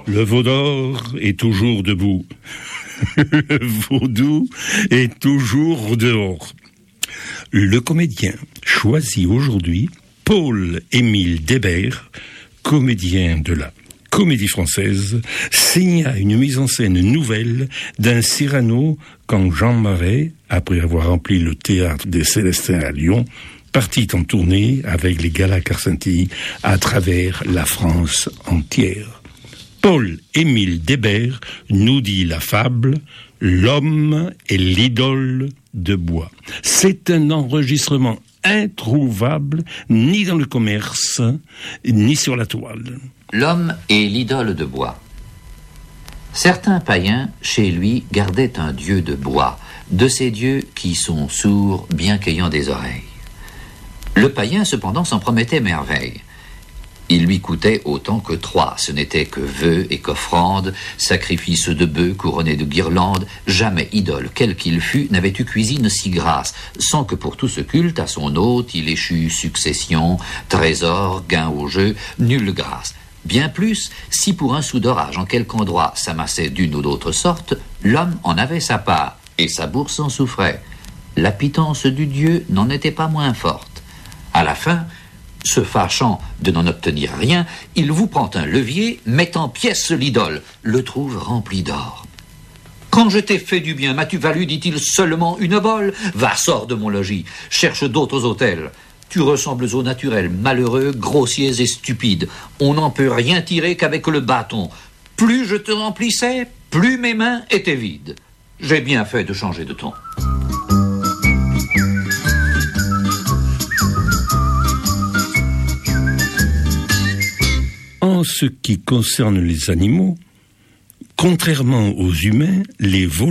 Le veau d'or est toujours debout. Le vaudou est toujours dehors. Le comédien choisit aujourd'hui Paul-Émile Débert, comédien de la Comédie Française, signa une mise en scène nouvelle d'un Cyrano quand Jean Marais, après avoir rempli le théâtre des Célestins à Lyon, partit en tournée avec les Galli-Carcenti à travers la France entière. Paul-Émile Débert nous dit la fable « L'homme est l'idole de bois ». C'est un enregistrement introuvable ni dans le commerce, ni sur la toile. L'homme est l'idole de bois. Certains païens, chez lui, gardaient un dieu de bois, de ces dieux qui sont sourds, bien qu'ayant des oreilles. Le païen, cependant, s'en promettait merveille. Il lui coûtait autant que 3, ce n'était que vœux et qu'offrandes, sacrifices de bœufs couronnés de guirlandes, jamais idole, quel qu'il fût, n'avait eu cuisine si grasse, sans que pour tout ce culte à son hôte il échût succession, trésor, gain au jeu, nulle grâce. Bien plus, si pour un sou d'orage en quelque endroit s'amassait d'une ou d'autre sorte, l'homme en avait sa part, et sa bourse en souffrait. La pitance du dieu n'en était pas moins forte. À la fin, se fâchant de n'en obtenir rien, il vous prend un levier, met en pièces l'idole, le trouve rempli d'or. « Quand je t'ai fait du bien, m'as-tu valu, dit-il, seulement une bole ? Va, sors de mon logis, cherche d'autres hôtels. Tu ressembles aux naturels, malheureux, grossiers et stupides. On n'en peut rien tirer qu'avec le bâton. Plus je te remplissais, plus mes mains étaient vides. J'ai bien fait de changer de ton. » En ce qui concerne les animaux, contrairement aux humains, les veaux